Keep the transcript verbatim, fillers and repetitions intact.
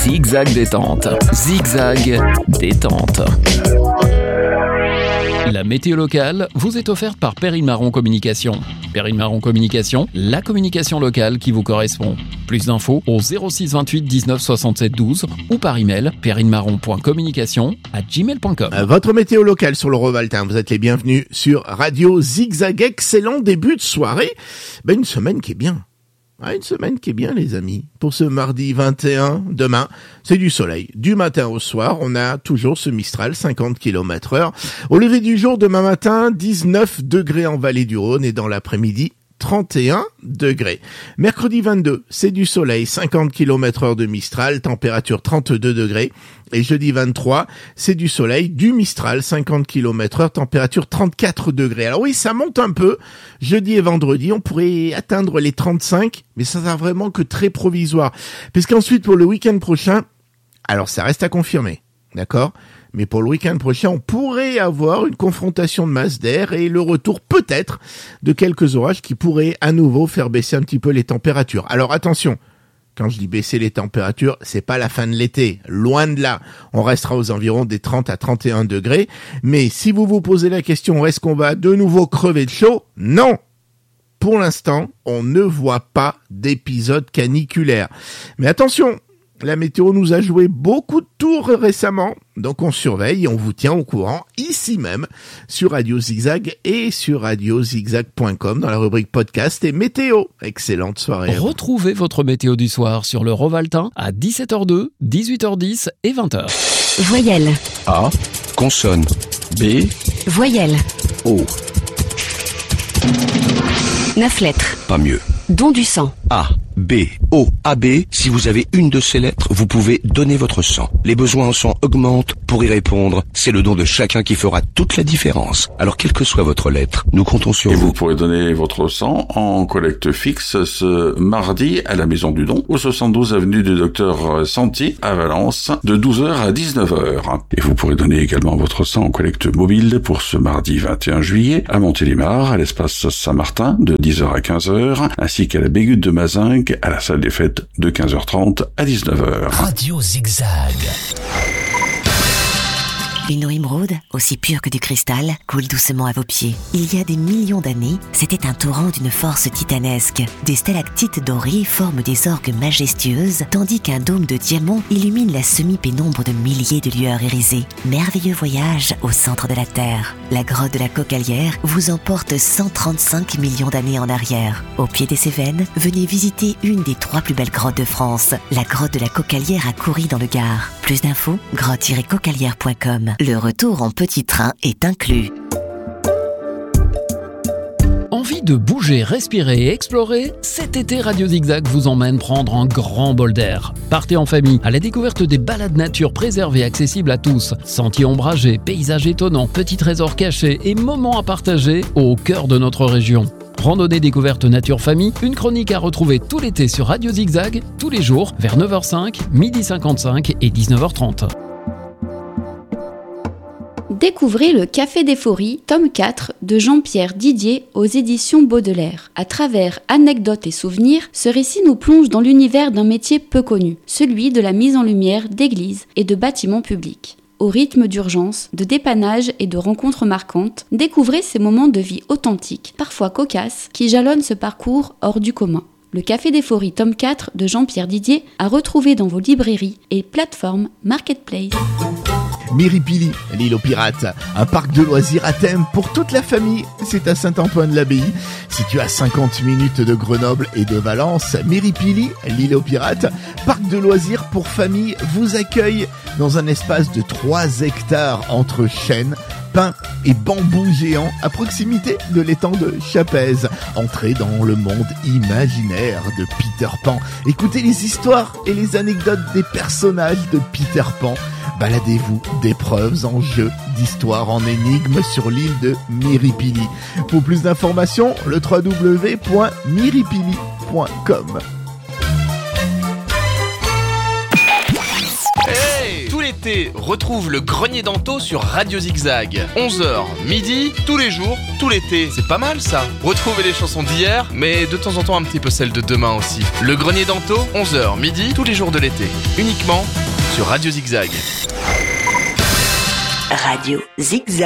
Zigzag détente. Zigzag détente. La météo locale vous est offerte par Perrine Marron Communication. Perrine Marron Communication, la communication locale qui vous correspond. Plus d'infos au zéro six vingt-huit dix-neuf soixante-sept douze ou par email perrinemarron point communication arobase gmail point com. Votre météo locale sur le Rovaltin, vous êtes les bienvenus sur Radio Zigzag. Excellent début de soirée. Ben, une semaine qui est bien. Ah, une semaine qui est bien, les amis. Pour ce mardi vingt et un, demain, c'est du soleil. Du matin au soir, on a toujours ce Mistral, cinquante kilomètres heure. Au lever du jour, demain matin, dix-neuf degrés en vallée du Rhône et dans l'après-midi, trente et un degrés. Mercredi vingt-deux, c'est du soleil, cinquante kilomètres heure de Mistral, température trente-deux degrés. Et jeudi vingt-trois, c'est du soleil, du Mistral, cinquante kilomètres heure, température trente-quatre degrés. Alors oui, ça monte un peu. Jeudi et vendredi, on pourrait atteindre les trente-cinq, mais ça sera vraiment que très provisoire. Parce qu'ensuite, pour le week-end prochain, alors ça reste à confirmer, d'accord ? Mais pour le week-end prochain, on pourrait avoir une confrontation de masse d'air et le retour peut-être de quelques orages qui pourraient à nouveau faire baisser un petit peu les températures. Alors attention, quand je dis baisser les températures, c'est pas la fin de l'été, loin de là. On restera aux environs des trente à trente et un degrés. Mais si vous vous posez la question, est-ce qu'on va de nouveau crever de chaud ? Non ! Pour l'instant, on ne voit pas d'épisode caniculaire. Mais attention, la météo nous a joué beaucoup de tours récemment, donc on surveille et on vous tient au courant ici même sur Radio Zigzag et sur radio zigzag point com dans la rubrique podcast et météo. Excellente soirée. Retrouvez votre météo du soir sur le Rovaltin à dix-sept heures deux, dix-huit heures dix et vingt heures. Voyelle. A. Consonne. B. Voyelle. O. Neuf lettres. Pas mieux. Don du sang. A, B, O, A B. Si vous avez une de ces lettres, vous pouvez donner votre sang. Les besoins en sang augmentent. Pour y répondre, c'est le don de chacun qui fera toute la différence. Alors, quelle que soit votre lettre, nous comptons sur Et vous. vous pourrez donner votre sang en collecte fixe ce mardi à la Maison du Don, au soixante-douze avenue du Docteur Santi à Valence, de douze heures à dix-neuf heures. Et vous pourrez donner également votre sang en collecte mobile pour ce mardi vingt et un juillet à Montélimar, à l'espace Saint-Martin, de dix heures à quinze heures, ainsi qu'à la Bégude de Mazingue, à la salle des fêtes de quinze heures trente à dix-neuf heures. Radio Zigzag. Une eau émeraude, aussi pure que du cristal, coule doucement à vos pieds. Il y a des millions d'années, c'était un torrent d'une force titanesque. Des stalactites dorées forment des orgues majestueuses, tandis qu'un dôme de diamant illumine la semi-pénombre de milliers de lueurs irisées. Merveilleux voyage au centre de la Terre. La grotte de la Cocalière vous emporte cent trente-cinq millions d'années en arrière. Au pied des Cévennes, venez visiter une des trois plus belles grottes de France, la grotte de la Cocalière à Coury dans le Gard. Plus d'infos, grotte tiret cocalière point com. Le retour en petit train est inclus. Envie de bouger, respirer et explorer ? Cet été, Radio Zigzag vous emmène prendre un grand bol d'air. Partez en famille à la découverte des balades nature préservées accessibles à tous. Sentiers ombragés, paysages étonnants, petits trésors cachés et moments à partager au cœur de notre région. Randonnée découverte nature famille, une chronique à retrouver tout l'été sur Radio Zigzag, tous les jours vers neuf heures cinq, midi cinquante-cinq et dix-neuf heures trente. Découvrez le Café d'Euphorie, tome quatre, de Jean-Pierre Didier aux éditions Baudelaire. À travers anecdotes et souvenirs, ce récit nous plonge dans l'univers d'un métier peu connu, celui de la mise en lumière d'églises et de bâtiments publics. Au rythme d'urgence, de dépannage et de rencontres marquantes, découvrez ces moments de vie authentiques, parfois cocasses, qui jalonnent ce parcours hors du commun. Le Café d'Euphorie, tome quatre, de Jean-Pierre Didier, à retrouver dans vos librairies et plateformes Marketplace. Miripili, l'île aux pirates, un parc de loisirs à thème pour toute la famille. C'est à Saint-Antoine-l'Abbaye, situé à cinquante minutes de Grenoble et de Valence. Miripili, l'île aux pirates, parc de loisirs pour famille, vous accueille dans un espace de trois hectares entre chênes, pins et bambous géants à proximité de l'étang de Chapèze. Entrez dans le monde imaginaire de Peter Pan. Écoutez les histoires et les anecdotes des personnages de Peter Pan. Baladez-vous d'épreuves en jeux, d'histoires en énigmes sur l'île de Miripili. Pour plus d'informations, le w w w point miripili point com. Hey ! Tout l'été, l'été, retrouve le Grenier d'Anto sur Radio Zigzag. onze heures, midi, tous les jours, tout l'été. C'est pas mal ça. Retrouvez les chansons d'hier, mais de temps en temps un petit peu celles de demain aussi. Le Grenier d'Anto, onze heures, midi, tous les jours de l'été. Uniquement sur Radio Zigzag. Radio Zigzag.